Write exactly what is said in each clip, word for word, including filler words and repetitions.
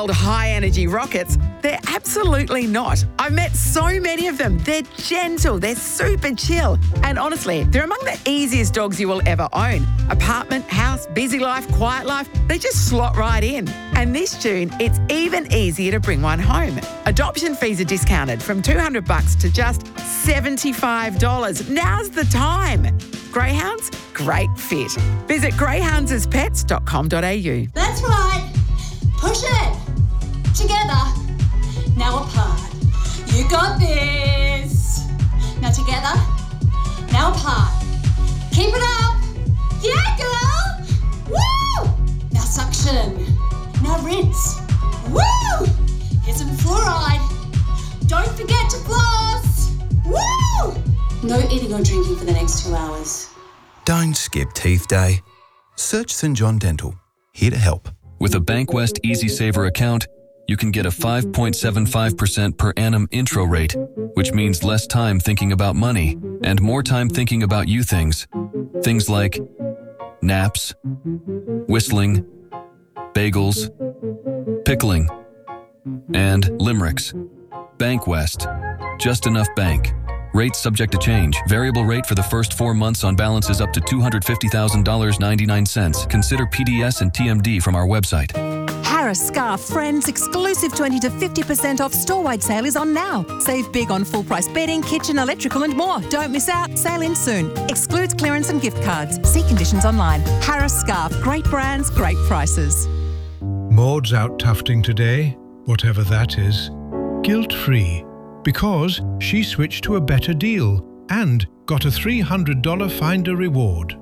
wild, high-energy rockets, they're absolutely not. I've met so many of them. They're gentle, they're super chill. And honestly, they're among the easiest dogs you will ever own. Apartment, house, busy life, quiet life, they just slot right in. And this June, it's even easier to bring one home. Adoption fees are discounted from two hundred bucks to just seventy-five dollars. Now's the time. Greyhounds, great fit. Visit greyhounds as pets dot com dot a u. That's right. Push it. Together. Now apart. You got this. Now together. Now apart. Keep it up. Yeah, girl. Woo! Now suction. Now rinse. Woo! Here's some fluoride. Don't forget to floss. Woo! No eating or drinking for the next two hours. Don't skip teeth day. Search St John Dental. Here to help. With a Bankwest Easy Saver account, you can get a five point seven five percent per annum intro rate, which means less time thinking about money and more time thinking about you things. Things like naps, whistling, bagels, pickling, and limericks. Bankwest. Just enough bank. Rates subject to change. Variable rate for the first four months on balances up to two hundred fifty thousand dollars and ninety-nine cents. Consider P D S and T M D from our website. Harris Scarf Friends exclusive twenty to fifty percent off store-wide sale is on now. Save big on full-price bedding, kitchen, electrical and more. Don't miss out. Sale in soon. Excludes clearance and gift cards. See conditions online. Harris Scarf. Great brands, great prices. Maud's out tufting today, whatever that is, guilt-free, because she switched to a better deal and got a three hundred dollars Finder reward.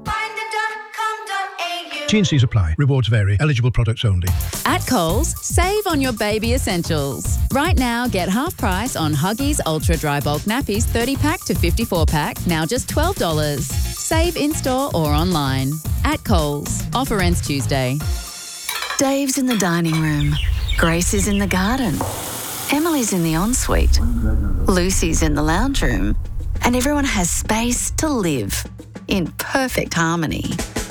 T and C's apply. Rewards vary. Eligible products only. At Coles, save on your baby essentials. Right now, get half price on Huggies Ultra Dry Bulk Nappies thirty pack to fifty-four pack, now just twelve dollars. Save in-store or online. At Coles. Offer ends Tuesday. Dave's in the dining room. Grace is in the garden. Emily's in the ensuite. Lucy's in the lounge room. And everyone has space to live in perfect harmony.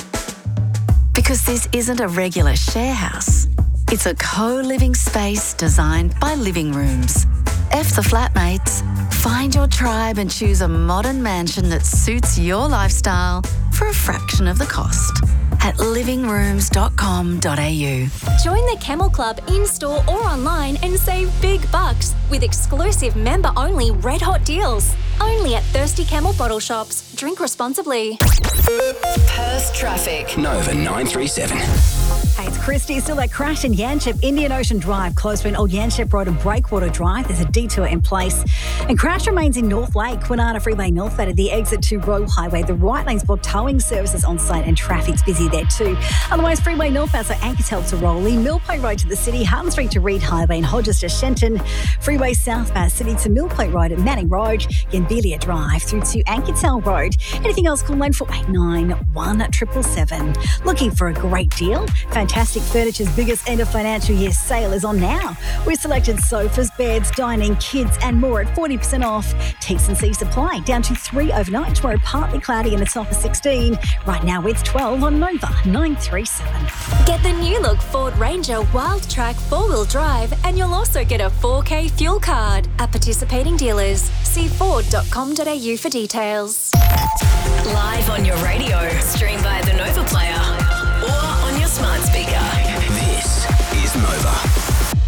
Because this isn't a regular share house. It's a co-living space designed by Living Rooms. F the flatmates. Find your tribe and choose a modern mansion that suits your lifestyle for a fraction of the cost at living rooms dot com dot a u. Join the Camel Club in-store or online and save big bucks with exclusive member-only red-hot deals. Only at Thirsty Camel bottle shops. Drink responsibly. Perth traffic. Nova nine three seven. Hey, it's Christy. Still that crash in Yanchep, Indian Ocean Drive, close between Old Yanchep Road and Breakwater Drive. There's a detour in place. And crash remains in North Lake, Kwinana Freeway northbound at the exit to Royal Highway. The right lane's blocked, towing services on site and traffic's busy there too. Otherwise, Freeway northbound, so Anketel to Rowley, Millplate Road to the city, Harton Street to Reed Highway and Hodges to Shenton. Freeway southbound, City to Millplate Road at Manning Road, Yenbelia Drive through to Anketel Road. Anything else, call nine four eight nine, one seven seven seven. Looking for a great deal? Fantastic Furniture's biggest end of financial year sale is on now. We've selected sofas, beds, dining, kids and more at forty percent off. T's and C's apply. Down to three overnight. Tomorrow partly cloudy and a top of sixteen. Right now it's twelve on Nova nine three seven. Get the new look Ford Ranger Wild Track four-wheel drive and you'll also get a four K fuel card at participating dealers. See ford dot com dot a u for details. Live on your radio, stream via the Nova Player or on your smart speaker. This is Nova.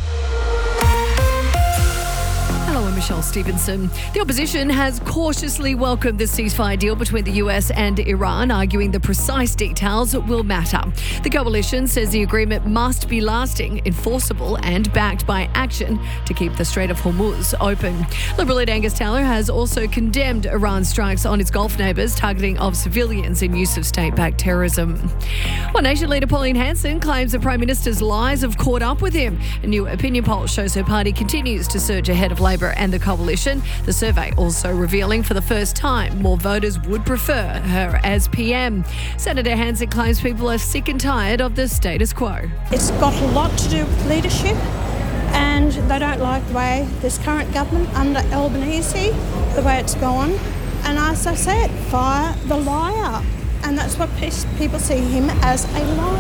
Hello, I'm Michelle Stevenson. The opposition has cautiously welcomed the ceasefire deal between the U S and Iran, arguing the precise details will matter. The coalition says the agreement must be lasting, enforceable and backed by action to keep the Strait of Hormuz open. Liberal leader Angus Taylor has also condemned Iran's strikes on its Gulf neighbours, targeting of civilians in use of state-backed terrorism. One Nation leader Pauline Hanson claims the Prime Minister's lies have caught up with him. A new opinion poll shows her party continues to surge ahead of Labor and the coalition. The survey also revealing for the first time more voters would prefer her as P M. Senator Hanson claims people are sick and tired of the status quo. It's got a lot to do with leadership and they don't like the way this current government under Albanese, the way it's gone. And as I said, fire the liar. And that's what people see him as, a liar.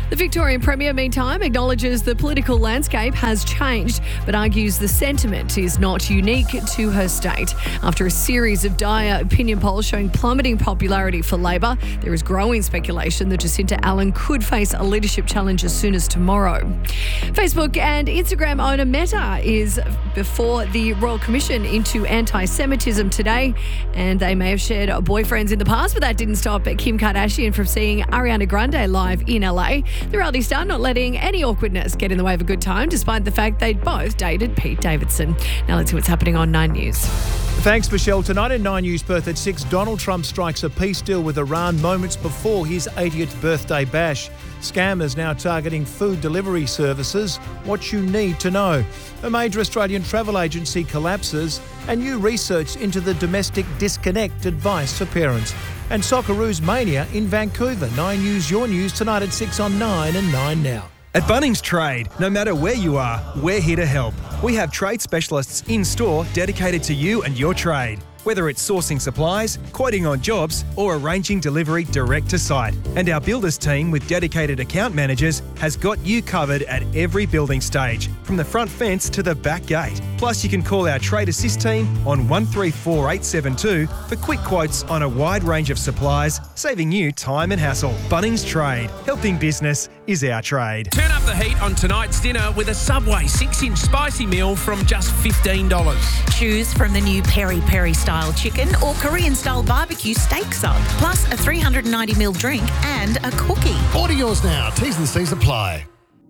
The Victorian Premier, meantime, acknowledges the political landscape has changed, but argues the sentiment is not unique to her state. After a series of dire opinion polls showing plummeting popularity for Labor, there is growing speculation that Jacinta Allen could face a leadership challenge as soon as tomorrow. Facebook and Instagram owner Meta is before the Royal Commission into anti-Semitism today, and they may have shared boyfriends in the past, but that didn't stop Kim Kardashian from seeing Ariana Grande live in L A. The reality star not letting any awkwardness get in the way of a good time, despite the fact they'd both dated Pete Davidson. Now let's see what's happening on Nine News. Thanks, Michelle. Tonight in Nine News Perth at six, Donald Trump strikes a peace deal with Iran moments before his eightieth birthday bash. Scammers now targeting food delivery services. What you need to know. A major Australian travel agency collapses, and new research into the domestic disconnect advice for parents. And Socceroos mania in Vancouver. Nine News, your news tonight at six on Nine and Nine Now. At Bunnings Trade, no matter where you are, we're here to help. We have trade specialists in store dedicated to you and your trade. Whether it's sourcing supplies, quoting on jobs, or arranging delivery direct to site. And our builders team with dedicated account managers has got you covered at every building stage, from the front fence to the back gate. Plus, you can call our trade assist team on one three four eight seven two for quick quotes on a wide range of supplies, saving you time and hassle. Bunnings Trade. Helping business is our trade. Turn up the heat on tonight's dinner with a Subway six-inch spicy meal from just fifteen dollars. Choose from the new Peri Peri style chicken or Korean style barbecue steak sub, plus a three hundred ninety milliliter drink and a cookie. Order yours now. T's and C's apply.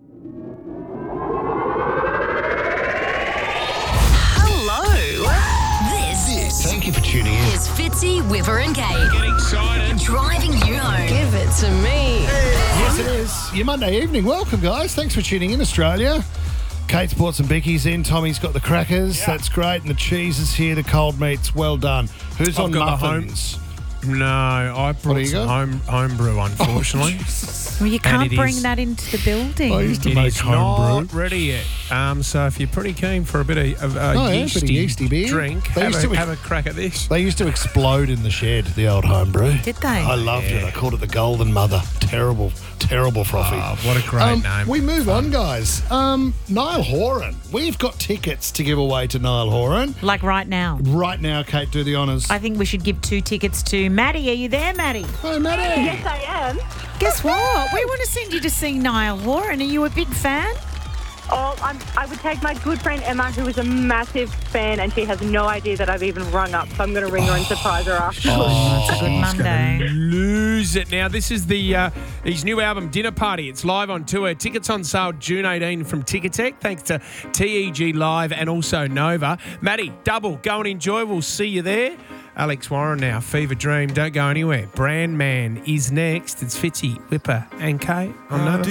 Thank you for tuning in. Here's Fitzy, Whipper and Kate. Get excited. Driving you home. Give it to me. Yes, it is. Your Monday evening. Welcome, guys. Thanks for tuning in, Australia. Kate's brought some bickies in. Tommy's got the crackers. Yeah. That's great. And the cheese is here. The cold meat's well done. Who's I've on got the muffins? home- No, I brought you some got? home homebrew, unfortunately. Well, you And can't it bring is- that into the building. I used to It make is homebrew. not ready yet. Um, so if you're pretty keen for a bit of, of a Oh, yeah, yeasty, bit of yeasty beer. drink, They have used a, to- have a crack at this. They used to explode in the shed, the old homebrew. Did they? I loved it. I called it the Golden Mother. Terrible, terrible frothy. Oh, what a great Um, name. We move on, guys. Um, Niall Horan. We've got tickets to give away to Niall Horan. Like right now. Right now, Kate, do the honours. I think we should give two tickets to Maddie. Are you there, Maddie? Hi, Maddie. Yes, I am. Guess what? We want to send you to see Niall Horan. Are you a big fan? Oh, I'm, I would take my good friend Emma, who is a massive fan, and she has no idea that I've even rung up, so I'm going to ring her and surprise her after. Oh, it's a good He's Monday. gonna lose it. Now, this is the uh, his new album, Dinner Party. It's live on tour. Tickets on sale June eighteenth from Ticketek, thanks to T E G Live and also Nova. Maddie, double, go and enjoy. We'll see you there. Alex Warren now, Fever Dream. Don't go anywhere. Brand Man is next. It's Fitzy, Whipper and Kate on Nova.